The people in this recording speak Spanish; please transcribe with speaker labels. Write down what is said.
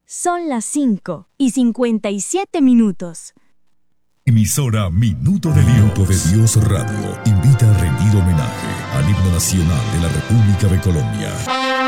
Speaker 1: Son las 5:57.
Speaker 2: Emisora Minuto de Dios Radio invita a rendir homenaje al himno nacional de la República de Colombia.